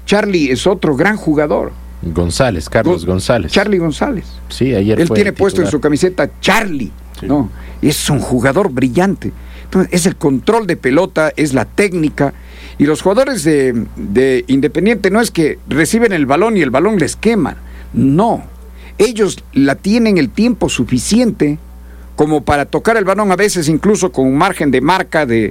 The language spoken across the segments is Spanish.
Charlie es otro gran jugador. Carlos González. Charlie González. Sí, ayer él fue tiene titular. puesto en su camiseta Charlie, sí. ¿No? Es un jugador brillante. Entonces, es el control de pelota, es la técnica. Y los jugadores de Independiente no es que reciben el balón y el balón les quema. No. Ellos la tienen el tiempo suficiente como para tocar el balón, a veces incluso con un margen de marca de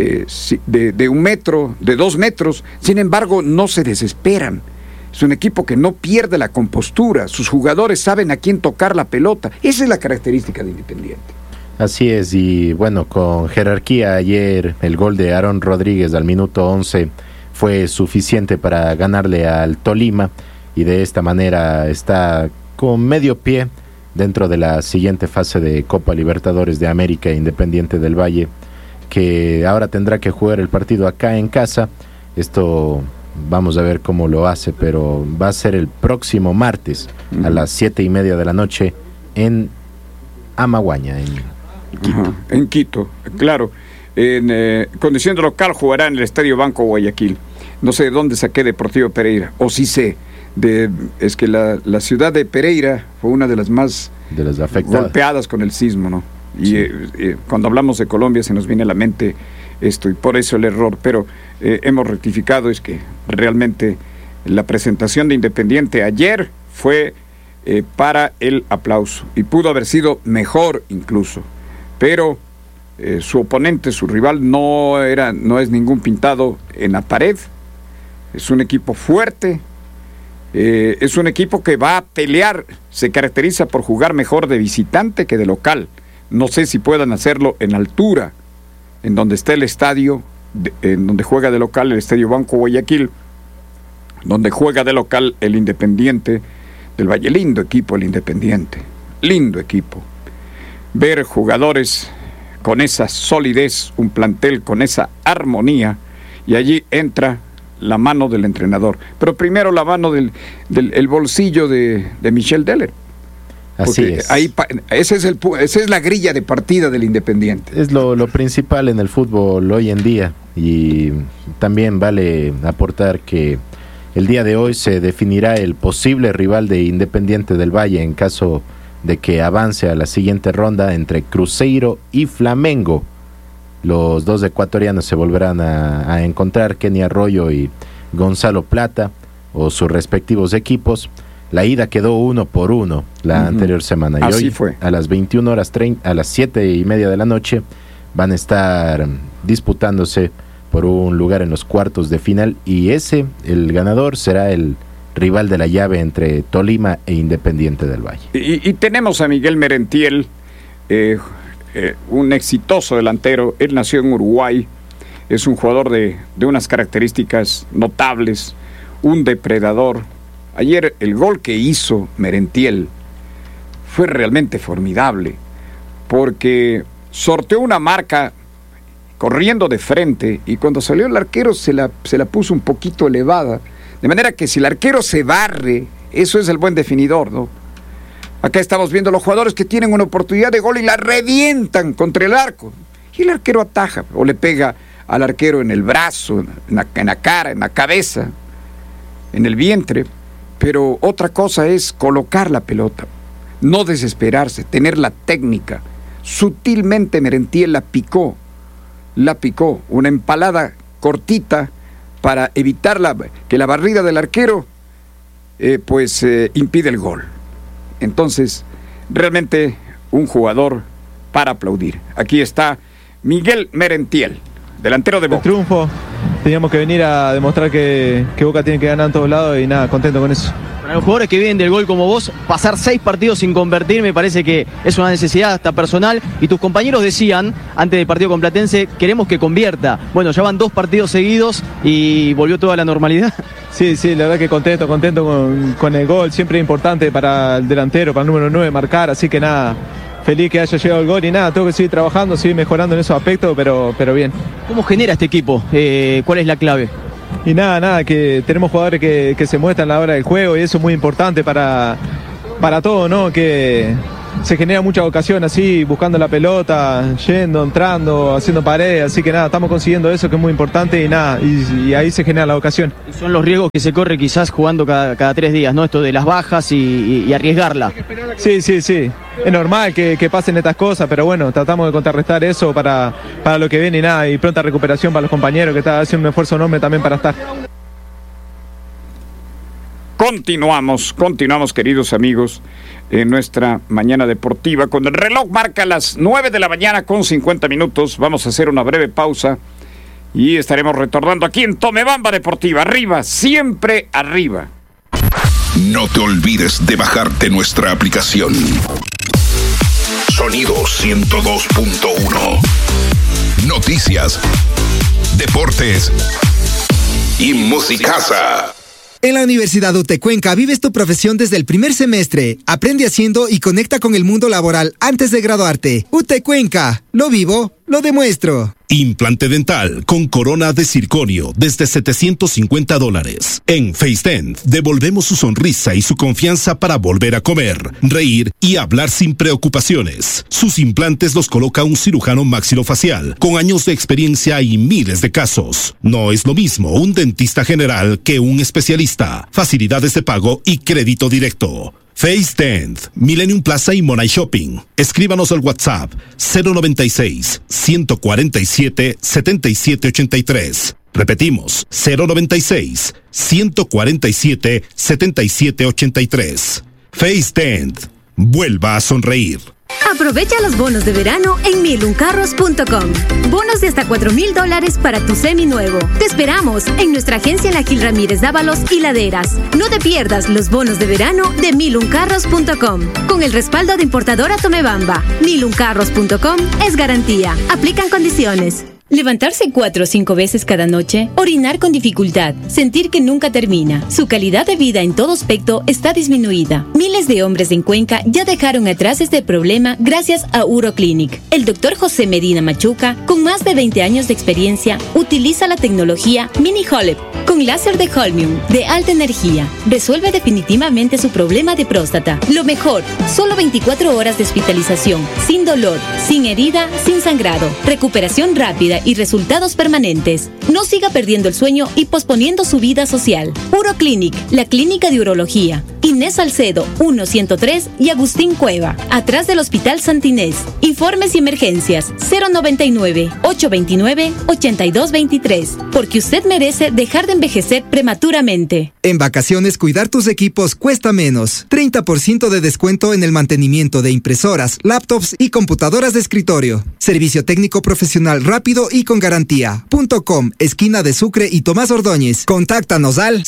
1 metro, de 2 metros. Sin embargo, no se desesperan. Es un equipo que no pierde la compostura. Sus jugadores saben a quién tocar la pelota. Esa es la característica de Independiente. Así es, y bueno, con jerarquía ayer el gol de Aaron Rodríguez al minuto 11 fue suficiente para ganarle al Tolima, y de esta manera está con medio pie dentro de la siguiente fase de Copa Libertadores de América. Independiente del Valle, que ahora tendrá que jugar el partido acá en casa. Esto vamos a ver cómo lo hace, pero va a ser el próximo martes a las 7:30 de la noche en Amaguaña, en Quito. En Quito, claro. En condición de local jugará en el Estadio Banco Guayaquil. No sé de dónde saqué Deportivo Pereira, o sí sé. Es que la ciudad de Pereira fue una de las más golpeadas con el sismo, ¿no? Y sí. Cuando hablamos de Colombia se nos viene a la mente esto, y por eso el error, pero hemos rectificado. Es que realmente la presentación de Independiente ayer fue para el aplauso, y pudo haber sido mejor incluso, pero su oponente, su rival, no es ningún pintado en la pared. Es un equipo fuerte. Es un equipo que va a pelear, se caracteriza por jugar mejor de visitante que de local. No sé si puedan hacerlo en altura, en donde está el estadio, en donde juega de local el Estadio Banco Guayaquil, donde juega de local el Independiente del Valle. Lindo equipo el Independiente, lindo equipo. Ver jugadores con esa solidez, un plantel con esa armonía, y allí entra la mano del entrenador, pero primero la mano del bolsillo de Michel Deller. Así es. Ahí, esa es la grilla de partida del Independiente. Es lo principal en el fútbol hoy en día, y también vale aportar que el día de hoy se definirá el posible rival de Independiente del Valle en caso de que avance a la siguiente ronda entre Cruzeiro y Flamengo. Los dos ecuatorianos se volverán a encontrar, Kenny Arroyo y Gonzalo Plata, o sus respectivos equipos. La ida quedó 1-1 la anterior semana. Y así hoy, fue. A las 21:30, a las 7:30 de la noche, van a estar disputándose por un lugar en los cuartos de final, y el ganador, será el rival de la llave entre Tolima e Independiente del Valle. Y tenemos a Miguel Merentiel, un exitoso delantero. Él nació en Uruguay, es un jugador de unas características notables, un depredador. Ayer el gol que hizo Merentiel fue realmente formidable, porque sorteó una marca corriendo de frente, y cuando salió el arquero se la puso un poquito elevada, de manera que si el arquero se barre, eso es el buen definidor, ¿no? Acá estamos viendo los jugadores que tienen una oportunidad de gol y la revientan contra el arco, y el arquero ataja o le pega al arquero en el brazo, en la cara, en la cabeza, en el vientre. Pero otra cosa es colocar la pelota, no desesperarse, tener la técnica. Sutilmente Merentiel la picó, una empalada cortita para evitar que la barrida del arquero impide el gol. Entonces, realmente un jugador para aplaudir. Aquí está Miguel Merentiel, delantero de Boca. El triunfo, teníamos que venir a demostrar que Boca tiene que ganar en todos lados, y nada, contento con eso. Para los jugadores que vienen del gol como vos, pasar 6 partidos sin convertir me parece que es una necesidad hasta personal, y tus compañeros decían antes del partido con Platense, queremos que convierta. Bueno, ya van 2 partidos seguidos y volvió toda la normalidad. Sí, la verdad que contento con el gol. Siempre es importante para el delantero, para el número 9 marcar, así que nada, feliz que haya llegado el gol, y nada, tengo que seguir trabajando, seguir mejorando en esos aspectos, pero bien. ¿Cómo genera este equipo? ¿Cuál es la clave? Y nada, que tenemos jugadores que se muestran a la hora del juego, y eso es muy importante para todo, ¿no? Que se genera mucha ocasión así, buscando la pelota, yendo, entrando, haciendo pared, así que nada, estamos consiguiendo eso que es muy importante y nada, y ahí se genera la ocasión. Y son los riesgos que se corre quizás jugando cada 3 días, ¿no? Esto de las bajas y arriesgarla. Sí, es normal que pasen estas cosas, pero bueno, tratamos de contrarrestar eso para lo que viene y nada, y pronta recuperación para los compañeros que están haciendo un esfuerzo enorme también para estar. Continuamos, queridos amigos, en nuestra mañana deportiva. Cuando el reloj marca las 9 de la mañana con 50 minutos, vamos a hacer una breve pausa y estaremos retornando aquí en Tomebamba Deportiva. Arriba, siempre arriba. No te olvides de bajarte nuestra aplicación. Sonido 102.1. Noticias, deportes y musicaza. En la Universidad UT Cuenca vives tu profesión desde el primer semestre. Aprende haciendo y conecta con el mundo laboral antes de graduarte. UT Cuenca, lo vivo, lo demuestro. Implante dental con corona de circonio desde $750. En FaceDent devolvemos su sonrisa y su confianza para volver a comer, reír y hablar sin preocupaciones. Sus implantes los coloca un cirujano maxilofacial con años de experiencia y miles de casos. No es lo mismo un dentista general que un especialista. Facilidades de pago y crédito directo. FaceDent, Millennium Plaza y Monay Shopping. Escríbanos al WhatsApp 096-147-7783. Repetimos, 096-147-7783. FaceDent, vuelva a sonreír. Aprovecha los bonos de verano en miluncarros.com. Bonos de hasta $4,000 para tu seminuevo. Te esperamos en nuestra agencia en la Gil Ramírez Dávalos y Laderas. No te pierdas los bonos de verano de miluncarros.com. Con el respaldo de importadora Tomebamba. miluncarros.com es garantía. Aplican condiciones. Levantarse 4 o 5 veces cada noche, orinar con dificultad, sentir que nunca termina. Su calidad de vida en todo aspecto está disminuida. Miles de hombres en Cuenca ya dejaron atrás este problema gracias a Uroclinic. El doctor José Medina Machuca, con más de 20 años de experiencia, utiliza la tecnología Mini Holep con láser de Holmium de alta energía. Resuelve definitivamente su problema de próstata. Lo mejor, solo 24 horas de hospitalización, sin dolor, sin herida, sin sangrado, recuperación rápida y resultados permanentes. No siga perdiendo el sueño y posponiendo su vida social. Uroclinic, la clínica de urología. Inés Salcedo, 1-103 y Agustín Cueva, atrás del Hospital Santinés. Informes y emergencias, 099-829-8223. Porque usted merece dejar de envejecer prematuramente. En vacaciones, cuidar tus equipos cuesta menos. 30% de descuento en el mantenimiento de impresoras, laptops y computadoras de escritorio. Servicio técnico profesional rápido y con garantía. .com, esquina de Sucre y Tomás Ordóñez. Contáctanos al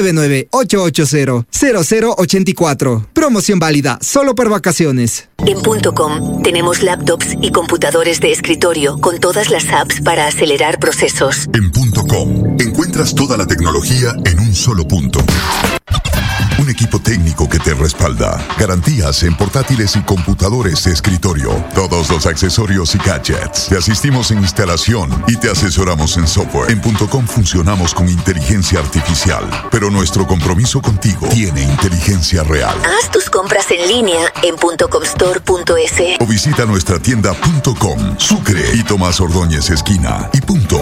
099-880-0084. Promoción válida solo por vacaciones. En .com tenemos laptops y computadores de escritorio con todas las apps para acelerar procesos. En .com encuentras toda la tecnología en un solo punto. Un equipo técnico que te respalda. Garantías en portátiles y computadores de escritorio. Todos los accesorios y gadgets. Te asistimos en instalación y te asesoramos en software. En .com funcionamos con inteligencia artificial, pero nuestro compromiso contigo tiene inteligencia real. Haz tus compras en línea en .comstore.es o visita nuestra tienda .com, Sucre y Tomás Ordóñez esquina y punto.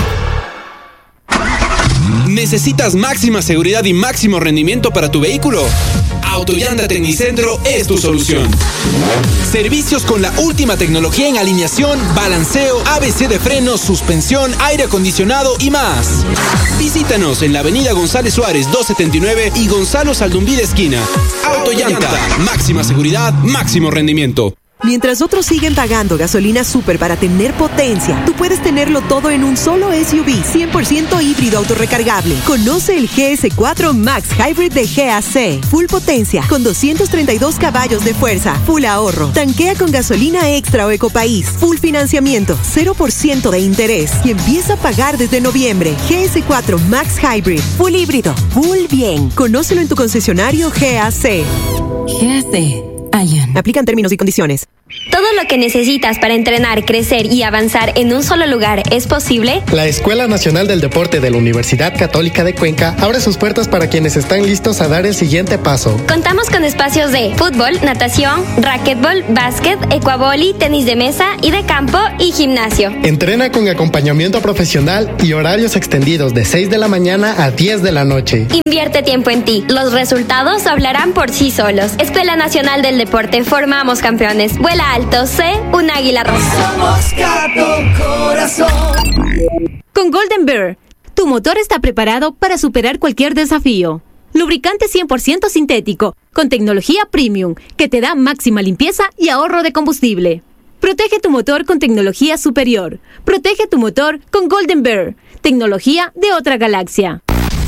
¿Necesitas máxima seguridad y máximo rendimiento para tu vehículo? Autollanta Tecnicentro es tu solución. Servicios con la última tecnología en alineación, balanceo, ABC de frenos, suspensión, aire acondicionado y más. Visítanos en la avenida González Suárez 279 y Gonzalo Saldumbí esquina. Autollanta, máxima seguridad, máximo rendimiento. Mientras otros siguen pagando gasolina súper para tener potencia, tú puedes tenerlo todo en un solo SUV 100% híbrido autorrecargable. Conoce el GS4 Max Hybrid de GAC. Full potencia, con 232 caballos de fuerza. Full ahorro. Tanquea con gasolina extra o Ecopaís. Full financiamiento, 0% de interés. Y empieza a pagar desde noviembre. GS4 Max Hybrid. Full híbrido. Full bien. Conócelo en tu concesionario GAC. GAC. Allian. Aplican términos y condiciones. ¿Todo lo que necesitas para entrenar, crecer y avanzar en un solo lugar es posible? La Escuela Nacional del Deporte de la Universidad Católica de Cuenca abre sus puertas para quienes están listos a dar el siguiente paso. Contamos con espacios de fútbol, natación, racquetbol, básquet, ecuavoli, tenis de mesa y de campo y gimnasio. Entrena con acompañamiento profesional y horarios extendidos de 6 de la mañana a 10 de la noche. Invierte tiempo en ti. Los resultados hablarán por sí solos. Escuela Nacional del Deporte. Formamos campeones. Vuela alto. Sé un águila rosa. Somos Gato Corazón. Con Golden Bear, tu motor está preparado para superar cualquier desafío. Lubricante 100% sintético, con tecnología premium, que te da máxima limpieza y ahorro de combustible. Protege tu motor con tecnología superior. Protege tu motor con Golden Bear, tecnología de otra galaxia.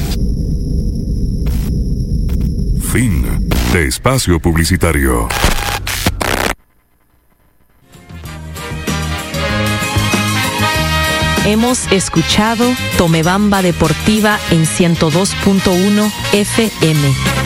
Fin de espacio publicitario. Hemos escuchado Tomebamba Deportiva en 102.1 FM.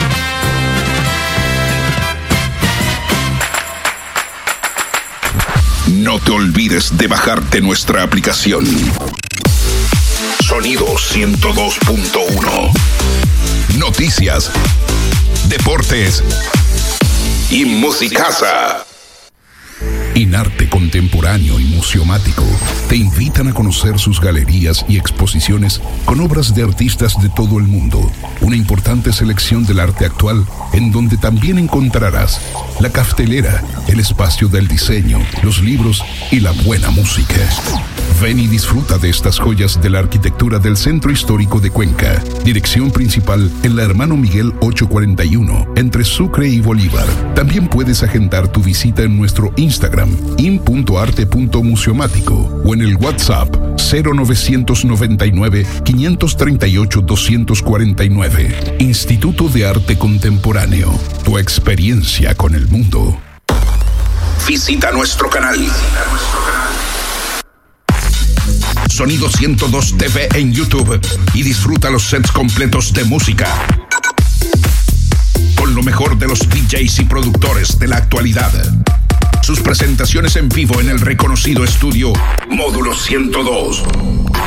No te olvides de bajarte nuestra aplicación. Sonido 102.1. Noticias, deportes y musicaza. Inarte Contemporáneo y Museomático te invitan a conocer sus galerías y exposiciones con obras de artistas de todo el mundo. Una importante selección del arte actual, en donde también encontrarás la cartelera, el espacio del diseño, los libros y la buena música. Ven y disfruta de estas joyas de la arquitectura del Centro Histórico de Cuenca. Dirección principal en la Hermano Miguel 841, entre Sucre y Bolívar. También puedes agendar tu visita en nuestro Instagram, in.arte.museomático, o en el WhatsApp 0999 538 249. Instituto de Arte Contemporáneo. Tu experiencia con el mundo. Visita nuestro canal. Sonido 102 TV en YouTube y disfruta los sets completos de música con lo mejor de los DJs y productores de la actualidad. Sus presentaciones en vivo en el reconocido estudio Módulo 102.